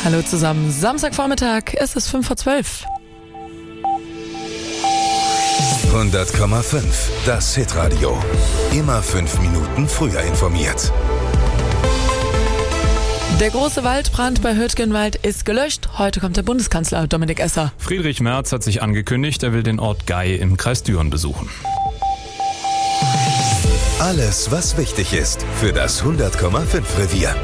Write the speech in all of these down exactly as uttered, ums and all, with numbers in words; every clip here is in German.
Hallo zusammen, Samstagvormittag, es ist fünf vor zwölf. hundert Komma fünf, das Hitradio. Immer fünf Minuten früher informiert. Der große Waldbrand bei Hürtgenwald ist gelöscht. Heute kommt der Bundeskanzler Dominik Esser. Friedrich Merz hat sich angekündigt, er will den Ort Gey im Kreis Düren besuchen. Alles, was wichtig ist für das hundert Komma fünf Revier.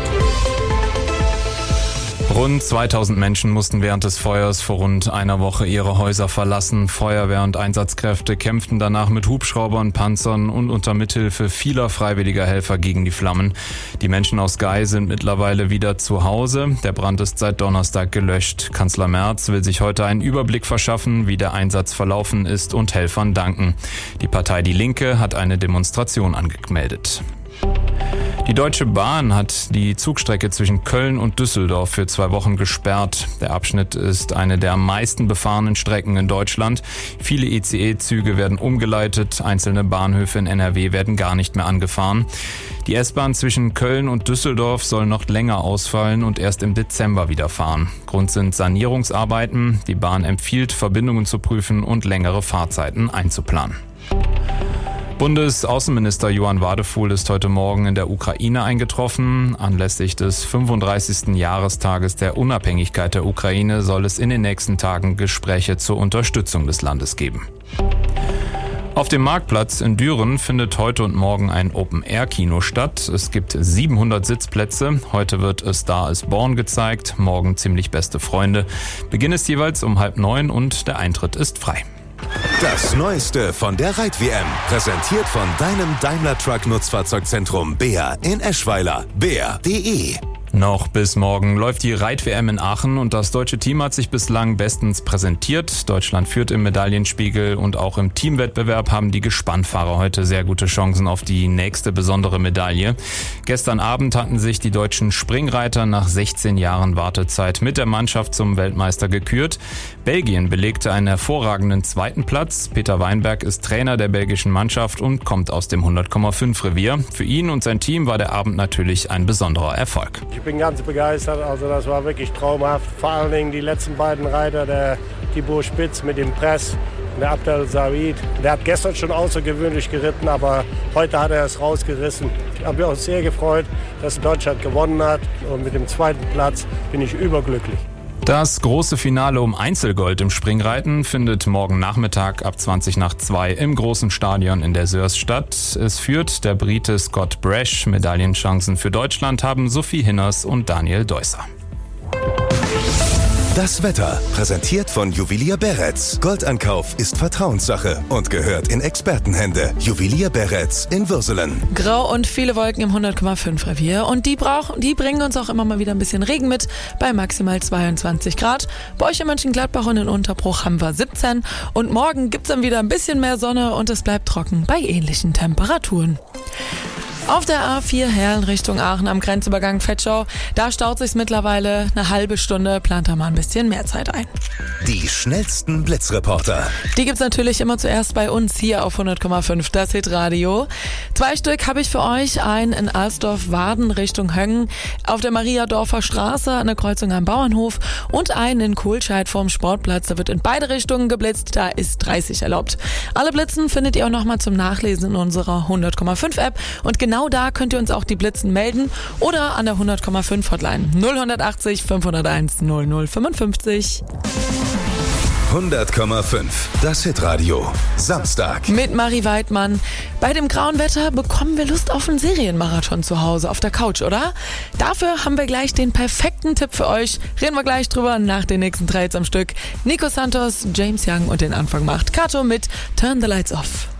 Rund zweitausend Menschen mussten während des Feuers vor rund einer Woche ihre Häuser verlassen. Feuerwehr und Einsatzkräfte kämpften danach mit Hubschraubern, Panzern und unter Mithilfe vieler freiwilliger Helfer gegen die Flammen. Die Menschen aus Gey sind mittlerweile wieder zu Hause. Der Brand ist seit Donnerstag gelöscht. Kanzler Merz will sich heute einen Überblick verschaffen, wie der Einsatz verlaufen ist und Helfern danken. Die Partei Die Linke hat eine Demonstration angemeldet. Die Deutsche Bahn hat die Zugstrecke zwischen Köln und Düsseldorf für zwei Wochen gesperrt. Der Abschnitt ist eine der am meisten befahrenen Strecken in Deutschland. Viele I C E-Züge werden umgeleitet, einzelne Bahnhöfe in N R W werden gar nicht mehr angefahren. Die S-Bahn zwischen Köln und Düsseldorf soll noch länger ausfallen und erst im Dezember wieder fahren. Grund sind Sanierungsarbeiten. Die Bahn empfiehlt, Verbindungen zu prüfen und längere Fahrzeiten einzuplanen. Bundesaußenminister Johann Wadefuhl ist heute Morgen in der Ukraine eingetroffen. Anlässlich des fünfunddreißigsten Jahrestages der Unabhängigkeit der Ukraine soll es in den nächsten Tagen Gespräche zur Unterstützung des Landes geben. Auf dem Marktplatz in Düren findet heute und morgen ein Open-Air-Kino statt. Es gibt siebenhundert Sitzplätze. Heute wird A Star is Born gezeigt, morgen Ziemlich beste Freunde. Beginn ist jeweils um halb neun und der Eintritt ist frei. Das Neueste von der Reit-W M, präsentiert von deinem Daimler Truck Nutzfahrzeugzentrum Beer in Eschweiler. beer punkt de. Noch bis morgen läuft die Reit-W M in Aachen und das deutsche Team hat sich bislang bestens präsentiert. Deutschland führt im Medaillenspiegel und auch im Teamwettbewerb haben die Gespannfahrer heute sehr gute Chancen auf die nächste besondere Medaille. Gestern Abend hatten sich die deutschen Springreiter nach sechzehn Jahren Wartezeit mit der Mannschaft zum Weltmeister gekürt. Belgien belegte einen hervorragenden zweiten Platz. Peter Weinberg ist Trainer der belgischen Mannschaft und kommt aus dem hundert Komma fünf Revier. Für ihn und sein Team war der Abend natürlich ein besonderer Erfolg. Ich bin ganz begeistert, also das war wirklich traumhaft. Vor allen Dingen die letzten beiden Reiter, der Thibaut Spitz mit dem Press und der Abdel Said. Der hat gestern schon außergewöhnlich geritten, aber heute hat er es rausgerissen. Ich habe mich auch sehr gefreut, dass Deutschland gewonnen hat und mit dem zweiten Platz bin ich überglücklich. Das große Finale um Einzelgold im Springreiten findet morgen Nachmittag ab zwanzig nach zwei im großen Stadion in der Sörs statt. Es führt der Brite Scott Brash. Medaillenchancen für Deutschland haben Sophie Hinners und Daniel Deusser. Das Wetter, präsentiert von Juwelier Beretz. Goldankauf ist Vertrauenssache und gehört in Expertenhände. Juwelier Beretz in Würselen. Grau und viele Wolken im hundert Komma fünf Revier und die, brauchen, die bringen uns auch immer mal wieder ein bisschen Regen mit bei maximal zweiundzwanzig Grad. Bei euch in Mönchengladbach und in Unterbruch haben wir siebzehn und morgen gibt's dann wieder ein bisschen mehr Sonne und es bleibt trocken bei ähnlichen Temperaturen. Auf der A vier Herlen Richtung Aachen am Grenzübergang Vetschau, da staut sich's mittlerweile eine halbe Stunde, plant da mal ein bisschen mehr Zeit ein. Die schnellsten Blitzreporter. Die gibt's natürlich immer zuerst bei uns hier auf hundert Komma fünf, das Hitradio. Zwei Stück habe ich für euch, einen in Alsdorf-Warden Richtung Höngen, auf der Mariadorfer Straße, eine Kreuzung am Bauernhof und einen in Kohlscheid vorm Sportplatz. Da wird in beide Richtungen geblitzt, da ist dreißig erlaubt. Alle Blitzen findet ihr auch nochmal zum Nachlesen in unserer hundert Komma fünf App und genau da könnt ihr uns auch die Blitzen melden oder an der hundert Komma fünf Hotline null achtzig fünfhunderteins null null fünfundfünfzig. hundert Komma fünf, das Hitradio. Samstag. Mit Marie Weidmann. Bei dem grauen Wetter bekommen wir Lust auf einen Serienmarathon zu Hause auf der Couch, oder? Dafür haben wir gleich den perfekten Tipp für euch. Reden wir gleich drüber nach den nächsten drei Hits am Stück. Nico Santos, James Young und den Anfang macht Kato mit Turn the Lights Off.